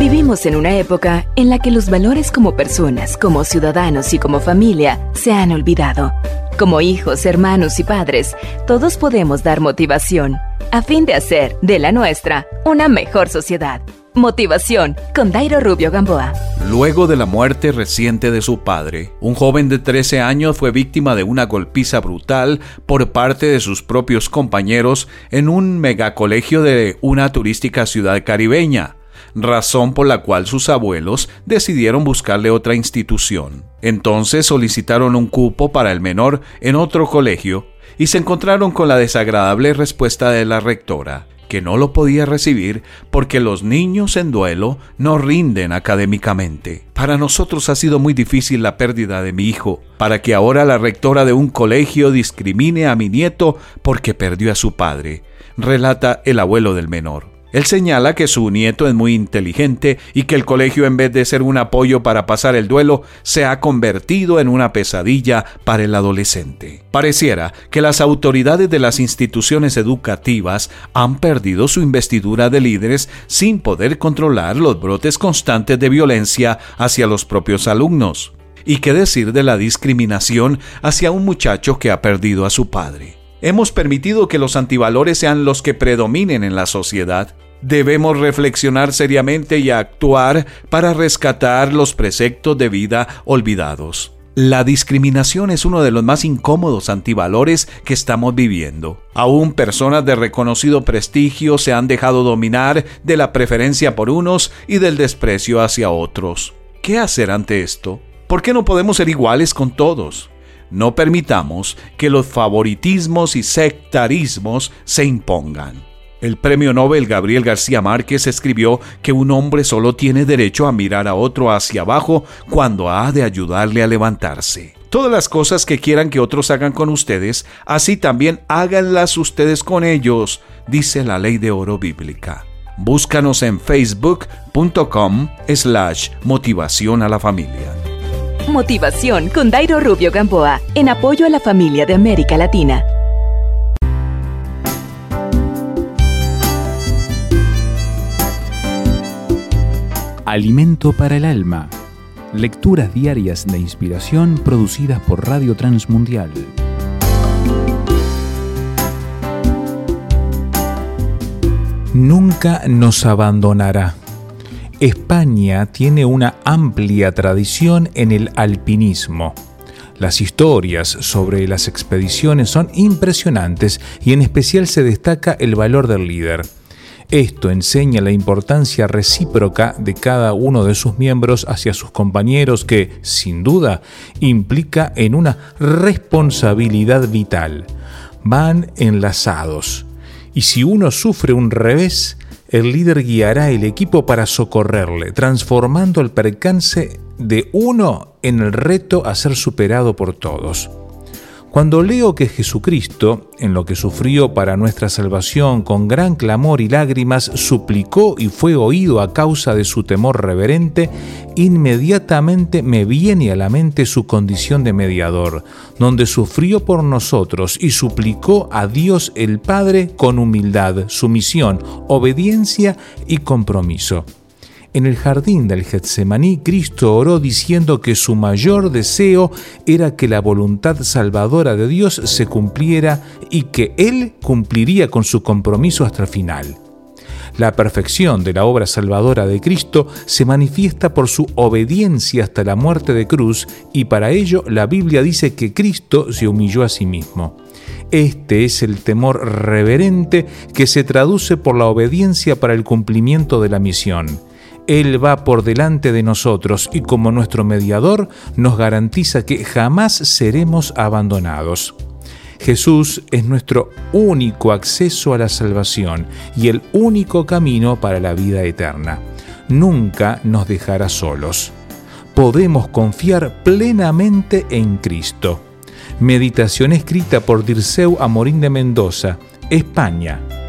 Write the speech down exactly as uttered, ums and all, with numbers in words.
Vivimos en una época en la que los valores como personas, como ciudadanos y como familia se han olvidado. Como hijos, hermanos y padres, todos podemos dar motivación a fin de hacer de la nuestra una mejor sociedad. Motivación con Dairo Rubio Gamboa. Luego de la muerte reciente de su padre, un joven de trece años fue víctima de una golpiza brutal por parte de sus propios compañeros en un megacolegio de una turística ciudad caribeña, razón por la cual sus abuelos decidieron buscarle otra institución. Entonces solicitaron un cupo para el menor en otro colegio y se encontraron con la desagradable respuesta de la rectora, que no lo podía recibir porque los niños en duelo no rinden académicamente. Para nosotros ha sido muy difícil la pérdida de mi hijo, para que ahora la rectora de un colegio discrimine a mi nieto porque perdió a su padre, relata el abuelo del menor. Él señala que su nieto es muy inteligente y que el colegio, en vez de ser un apoyo para pasar el duelo, se ha convertido en una pesadilla para el adolescente. Pareciera que las autoridades de las instituciones educativas han perdido su investidura de líderes sin poder controlar los brotes constantes de violencia hacia los propios alumnos. ¿Y qué decir de la discriminación hacia un muchacho que ha perdido a su padre? Hemos permitido que los antivalores sean los que predominen en la sociedad. Debemos reflexionar seriamente y actuar para rescatar los preceptos de vida olvidados. La discriminación es uno de los más incómodos antivalores que estamos viviendo. Aún personas de reconocido prestigio se han dejado dominar de la preferencia por unos y del desprecio hacia otros. ¿Qué hacer ante esto? ¿Por qué no podemos ser iguales con todos? No permitamos que los favoritismos y sectarismos se impongan. El premio Nobel Gabriel García Márquez escribió que un hombre solo tiene derecho a mirar a otro hacia abajo cuando ha de ayudarle a levantarse. Todas las cosas que quieran que otros hagan con ustedes, así también háganlas ustedes con ellos, dice la ley de oro bíblica. Búscanos en facebook punto com slash motivación a la familia. Motivación con Dairo Rubio Gamboa, en apoyo a la familia de América Latina. Alimento para el alma. Lecturas diarias de inspiración producidas por Radio Transmundial. Nunca nos abandonará. España tiene una amplia tradición en el alpinismo. Las historias sobre las expediciones son impresionantes y en especial se destaca el valor del líder. Esto enseña la importancia recíproca de cada uno de sus miembros hacia sus compañeros que, sin duda, implica en una responsabilidad vital. Van enlazados. Y si uno sufre un revés, el líder guiará el equipo para socorrerle, transformando el percance de uno en el reto a ser superado por todos. Cuando leo que Jesucristo, en lo que sufrió para nuestra salvación con gran clamor y lágrimas, suplicó y fue oído a causa de su temor reverente, inmediatamente me viene a la mente su condición de mediador, donde sufrió por nosotros y suplicó a Dios el Padre con humildad, sumisión, obediencia y compromiso. En el jardín del Getsemaní, Cristo oró diciendo que su mayor deseo era que la voluntad salvadora de Dios se cumpliera y que Él cumpliría con su compromiso hasta el final. La perfección de la obra salvadora de Cristo se manifiesta por su obediencia hasta la muerte de cruz y para ello la Biblia dice que Cristo se humilló a sí mismo. Este es el temor reverente que se traduce por la obediencia para el cumplimiento de la misión. Él va por delante de nosotros y como nuestro mediador nos garantiza que jamás seremos abandonados. Jesús es nuestro único acceso a la salvación y el único camino para la vida eterna. Nunca nos dejará solos. Podemos confiar plenamente en Cristo. Meditación escrita por Dirceu Amorín de Mendoza, España,